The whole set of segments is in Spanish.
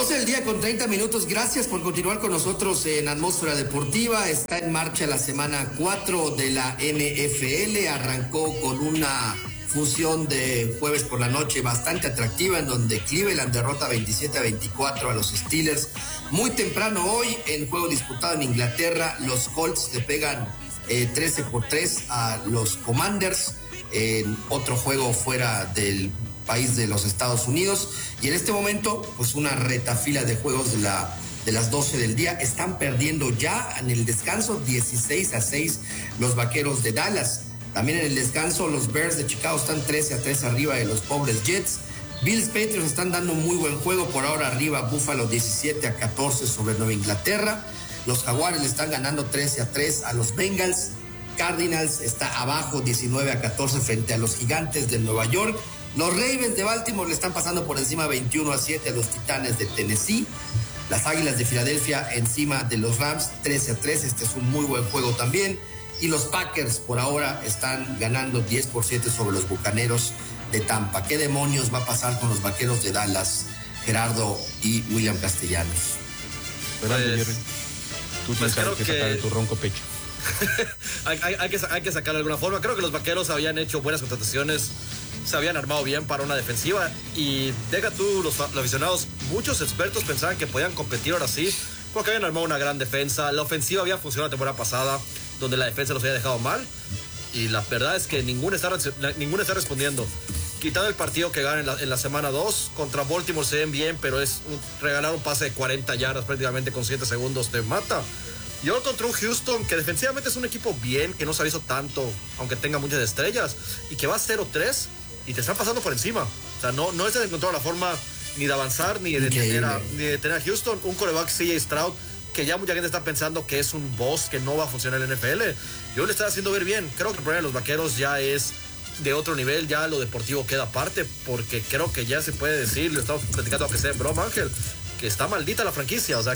12 del día con 30 minutos. Gracias por continuar con nosotros en Atmósfera Deportiva. Está en marcha la semana 4 de la NFL. Arrancó con una función de jueves por la noche bastante atractiva, en donde Cleveland derrota 27-24 a los Steelers. Muy temprano hoy, en juego disputado en Inglaterra, los Colts le pegan 13-3 a los Commanders, en otro juego fuera del país de los Estados Unidos. Y en este momento, pues una retafila de juegos de las 12 del día. Están perdiendo ya en el descanso 16-6 los Vaqueros de Dallas. También en el descanso los Bears de Chicago están 13-3 arriba de los pobres Jets. Bills Patriots están dando un muy buen juego, por ahora arriba Buffalo 17-14 sobre Nueva Inglaterra. Los Jaguares le están ganando 13-3 a los Bengals. Cardinals está abajo 19-14 frente a los Gigantes de Nueva York. Los Ravens de Baltimore le están pasando por encima 21-7 a los Titanes de Tennessee. Las Águilas de Filadelfia encima de los Rams 13-3. Este es un muy buen juego también. Y los Packers por ahora están ganando 10-7 sobre los Bucaneros de Tampa. ¿Qué demonios va a pasar con los Vaqueros de Dallas, Gerardo y William Castellanos? Tú tienes que sacar de tu ronco pecho. hay que sacarlo de alguna forma. Creo que los Vaqueros habían hecho buenas contrataciones, se habían armado bien para una defensiva, y deja tú los aficionados, muchos expertos pensaban que podían competir ahora sí, porque habían armado una gran defensa. La ofensiva había funcionado la temporada pasada, donde la defensa los había dejado mal, y la verdad es que ninguna está respondiendo. Quitando el partido que ganan en la semana 2 contra Baltimore, se ven bien, pero regalar un pase de 40 yardas prácticamente con 7 segundos te mata. Y ahora contra un Houston que defensivamente es un equipo bien, que no se ha visto tanto, aunque tenga muchas estrellas, y que va 0-3 y te están pasando por encima. O sea, no es de encontrar la forma ni de avanzar, ni de tener a Houston. Un quarterback CJ Stroud, que ya mucha gente está pensando que es un boss, que no va a funcionar en la NFL. Yo le estoy haciendo ver bien. Creo que el problema de los Vaqueros ya es de otro nivel, ya lo deportivo queda aparte, porque creo que ya se puede decir, lo estamos platicando aunque sea en broma, Ángel, que está maldita la franquicia. O sea,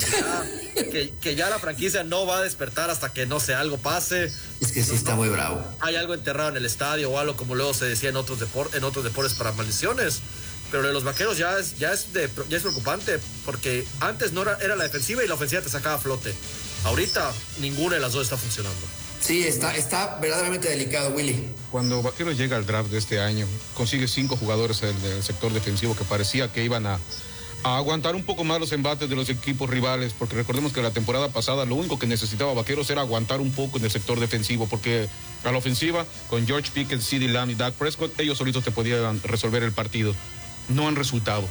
que ya la franquicia no va a despertar hasta que, no sé, algo pase. Es que sí está muy bravo. Hay algo enterrado en el estadio o algo, como luego se decía en otros deportes para maldiciones. Pero lo de los Vaqueros ya es preocupante, porque antes no era la defensiva y la ofensiva te sacaba a flote. Ahorita ninguna de las dos está funcionando. Sí, está verdaderamente delicado, Willy. Cuando Vaqueros llega al draft de este año, consigue 5 jugadores del sector defensivo que parecía que iban a aguantar un poco más los embates de los equipos rivales, porque recordemos que la temporada pasada lo único que necesitaba Vaqueros era aguantar un poco en el sector defensivo, porque a la ofensiva, con George Pickens, CeeDee Lamb y Dak Prescott, ellos solitos te podían resolver el partido. No han resultado,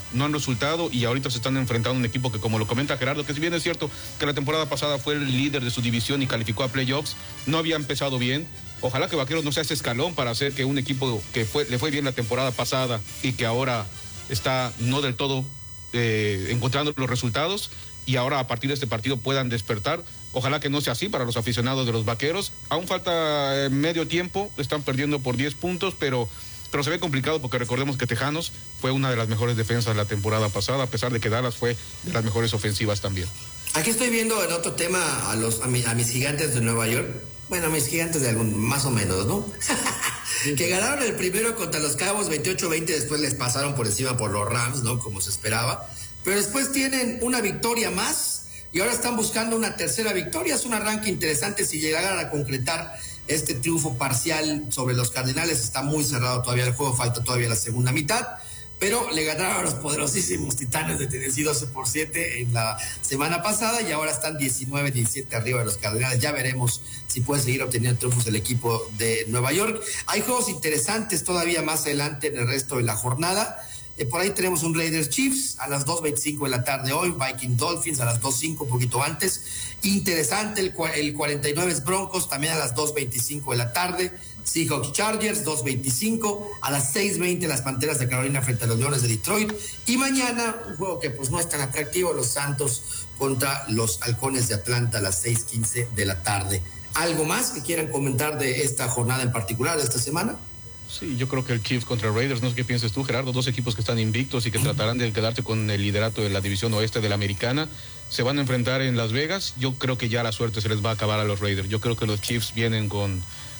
y ahorita se están enfrentando a un equipo que, como lo comenta Gerardo, que si bien es cierto que la temporada pasada fue el líder de su división y calificó a playoffs, no había empezado bien. Ojalá que Vaqueros no sea ese escalón para hacer que un equipo que le fue bien la temporada pasada y que ahora está no del todo encontrando los resultados, y ahora a partir de este partido puedan despertar. Ojalá que no sea así para los aficionados de los Vaqueros. Aún falta medio tiempo, están perdiendo por 10 puntos, pero se ve complicado, porque recordemos que Tejanos fue una de las mejores defensas la temporada pasada, a pesar de que Dallas fue de las mejores ofensivas también. Aquí estoy viendo en otro tema a mis Gigantes de Nueva York. Bueno, a mis Gigantes de más o menos, ¿no? Que ganaron el primero contra los Cabos 28-20, después les pasaron por encima por los Rams, ¿no? Como se esperaba. Pero después tienen una victoria más y ahora están buscando una tercera victoria. Es un arranque interesante si llegaran a concretar este triunfo parcial sobre los Cardenales. Está muy cerrado todavía el juego, falta todavía la segunda mitad, pero le ganaron a los poderosísimos Titanes de Tennessee 12-7 en la semana pasada, y ahora están 19-17 arriba de los Cardenales. Ya veremos si puede seguir obteniendo triunfos el equipo de Nueva York. Hay juegos interesantes todavía más adelante en el resto de la jornada. Por ahí tenemos un Raiders Chiefs a las 2:25 de la tarde hoy, Viking Dolphins a las 2:05, un poquito antes. Interesante el 49 Broncos también a las 2:25 de la tarde. Seahawks Chargers 2:25, a las 6:20 las Panteras de Carolina frente a los Leones de Detroit. Y mañana un juego que pues no es tan atractivo, los Santos contra los Halcones de Atlanta a las 6:15 de la tarde. ¿Algo más que quieran comentar de esta jornada en particular, de esta semana? Sí, yo creo que el Chiefs contra Raiders, no sé qué piensas tú, Gerardo, dos equipos que están invictos y que tratarán de quedarse con el liderato de la división oeste de la americana, se van a enfrentar en Las Vegas. Yo creo que ya la suerte se les va a acabar a los Raiders. Yo creo que los Chiefs vienen con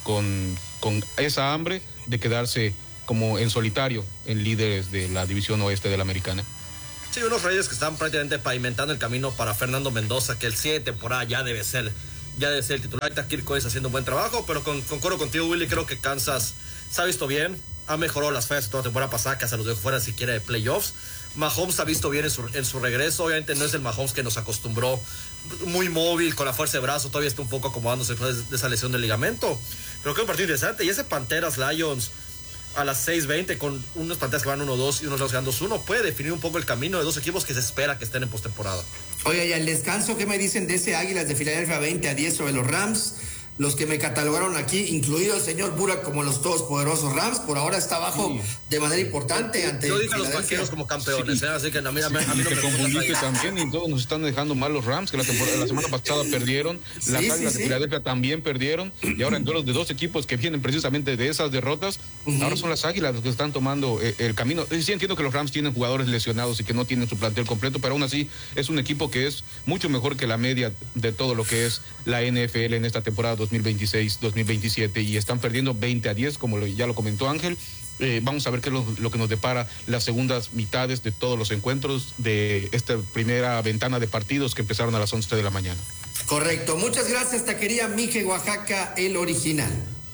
esa hambre de quedarse como en solitario en líderes de la división oeste de la americana. Sí, unos Reyes que están prácticamente pavimentando el camino para Fernando Mendoza, que el 7 de temporada ya debe ser el titular. Ahorita Kirk Cousins haciendo un buen trabajo, pero concuerdo contigo, Willy, creo que Kansas se ha visto bien, ha mejorado las fallas de toda la temporada pasada, que se los dejó fuera siquiera de playoffs. Mahomes ha visto bien en su regreso, obviamente no es el Mahomes que nos acostumbró, muy móvil, con la fuerza de brazo, todavía está un poco acomodándose después de esa lesión del ligamento, pero que es un partido interesante, y ese Panteras Lions a las 6:20 con unos Panteras que van 1-2 y unos Lions que van 2-1 puede definir un poco el camino de dos equipos que se espera que estén en postemporada. Oiga, y al descanso, ¿qué me dicen de ese Águilas de Filadelfia 20-10 sobre los Rams? Los que me catalogaron aquí, incluido el señor Burak, como los todopoderosos Rams, por ahora está abajo de manera importante ante yo dije a los vaqueros como campeones, sí. Así que a mí no me confundiste también, y todos nos están dejando mal los Rams, que la semana pasada perdieron, las Águilas de Filadelfia también perdieron, y ahora en duelos de dos equipos que vienen precisamente de esas derrotas, ahora son las Águilas los que están tomando el camino. Sí, entiendo que los Rams tienen jugadores lesionados y que no tienen su plantel completo, pero aún así es un equipo que es mucho mejor que la media de todo lo que es la NFL en esta temporada 2026-2027, y están perdiendo 20-10, como ya lo comentó Ángel. Vamos a ver qué es lo que nos depara las segundas mitades de todos los encuentros de esta primera ventana de partidos que empezaron a las 11 de la mañana. Correcto, muchas gracias, Taquería Mije Oaxaca, el original.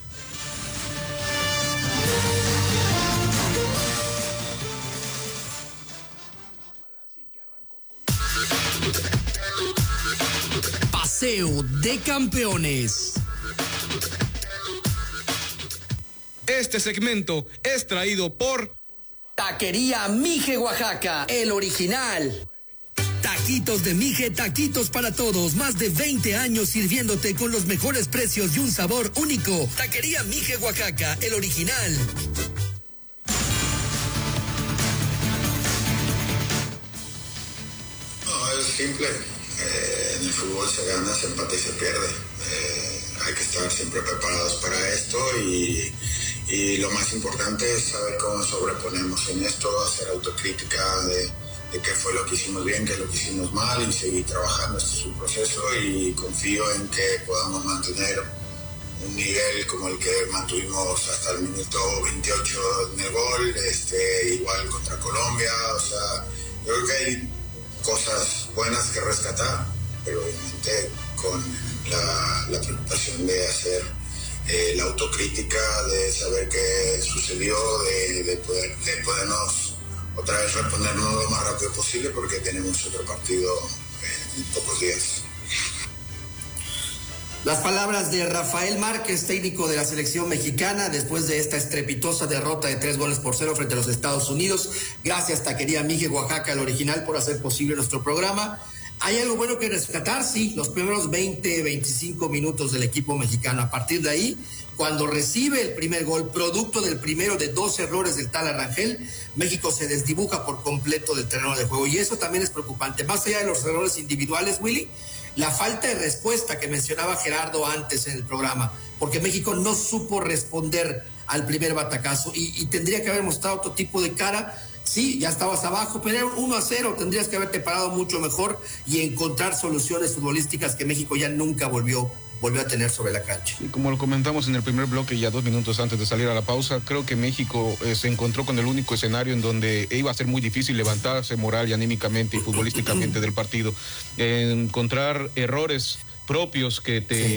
Paseo de Campeones. Este segmento es traído por Taquería Mije Oaxaca, el original. Taquitos de Mije, taquitos para todos. Más de 20 años sirviéndote con los mejores precios y un sabor único. Taquería Mije Oaxaca, el original. No, es simple. En el fútbol se gana, se empata y se pierde. Hay que estar siempre preparados para esto y lo más importante es saber cómo sobreponemos en esto, hacer autocrítica de qué fue lo que hicimos bien, qué es lo que hicimos mal y seguir trabajando. Este es un proceso y confío en que podamos mantener un nivel como el que mantuvimos hasta el minuto 28 en el gol, igual contra Colombia. O sea, yo creo que hay cosas buenas que rescatar, pero obviamente con la preocupación de hacer la autocrítica, de saber qué sucedió, de podernos otra vez reponernos lo más rápido posible porque tenemos otro partido en pocos días. Las palabras de Rafael Márquez, técnico de la selección mexicana, después de esta estrepitosa derrota de 3-0 frente a los Estados Unidos. Gracias, Taquería Mije Oaxaca, el original, por hacer posible nuestro programa. Hay algo bueno que rescatar, sí, los primeros 20-25 minutos del equipo mexicano. A partir de ahí, cuando recibe el primer gol, producto del primero de 2 errores del Tala Rangel, México se desdibuja por completo del terreno de juego. Y eso también es preocupante. Más allá de los errores individuales, Willy, la falta de respuesta que mencionaba Gerardo antes en el programa, porque México no supo responder al primer batacazo y tendría que haber mostrado otro tipo de cara. Sí, ya estabas abajo, pero era 1-0, tendrías que haberte parado mucho mejor y encontrar soluciones futbolísticas que México ya nunca volvió a tener sobre la cancha. Y como lo comentamos en el primer bloque, ya 2 minutos antes de salir a la pausa, creo que México se encontró con el único escenario en donde iba a ser muy difícil levantarse moral y anímicamente y futbolísticamente del partido. Encontrar errores propios que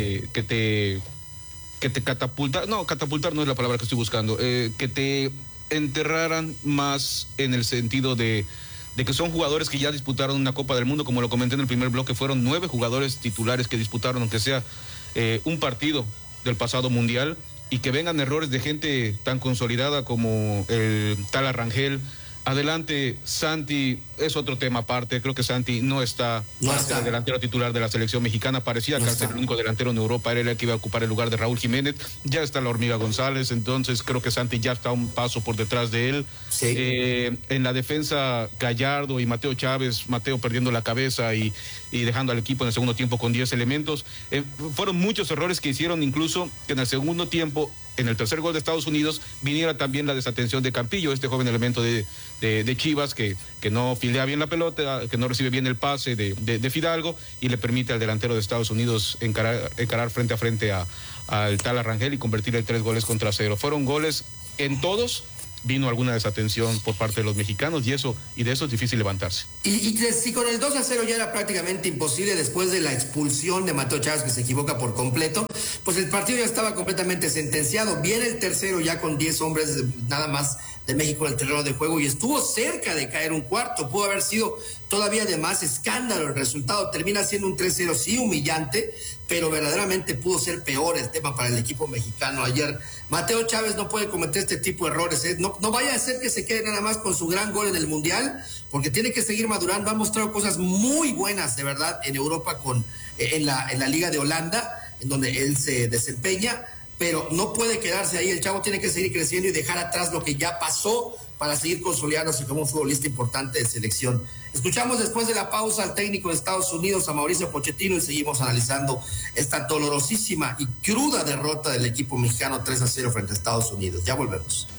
te catapultar no es la palabra que estoy buscando, que te enterraran más en el sentido de que son jugadores que ya disputaron una Copa del Mundo, como lo comenté en el primer bloque, fueron 9 jugadores titulares que disputaron, aunque sea un partido del pasado Mundial, y que vengan errores de gente tan consolidada como el Tala Rangel. Adelante, Santi, es otro tema aparte. Creo que Santi no está el delantero titular de la selección mexicana. Parecía que el único delantero en Europa era el que iba a ocupar el lugar de Raúl Jiménez. Ya está la Hormiga González, entonces creo que Santi ya está un paso por detrás de él. Sí. En la defensa, Gallardo y Mateo Chávez, Mateo perdiendo la cabeza y dejando al equipo en el segundo tiempo con 10 elementos. Fueron muchos errores que hicieron incluso que en el segundo tiempo, en el tercer gol de Estados Unidos, viniera también la desatención de Campillo, este joven elemento de Chivas que no filea bien la pelota, que no recibe bien el pase de Fidalgo y le permite al delantero de Estados Unidos encarar frente a frente al Tala Rangel y convertir el 3-0. Fueron goles en todos vino alguna desatención por parte de los mexicanos y de eso es difícil levantarse. Y si con el 2-0 ya era prácticamente imposible después de la expulsión de Mateo Chávez, que se equivoca por completo, pues el partido ya estaba completamente sentenciado. Viene el tercero ya con 10 hombres nada más de México en el terreno de juego y estuvo cerca de caer un cuarto. Pudo haber sido todavía de más escándalo el resultado. Termina siendo un 3-0, sí, humillante, pero verdaderamente pudo ser peor el tema para el equipo mexicano ayer. Mateo Chávez no puede cometer este tipo de errores, ¿eh? No vaya a ser que se quede nada más con su gran gol en el Mundial, porque tiene que seguir madurando. Ha mostrado cosas muy buenas, de verdad, en Europa, en la Liga de Holanda, en donde él se desempeña, pero no puede quedarse ahí. El chavo tiene que seguir creciendo y dejar atrás lo que ya pasó para seguir consolidándose como un futbolista importante de selección. Escuchamos después de la pausa al técnico de Estados Unidos, a Mauricio Pochettino, y seguimos analizando esta dolorosísima y cruda derrota del equipo mexicano 3-0 frente a Estados Unidos. Ya volvemos.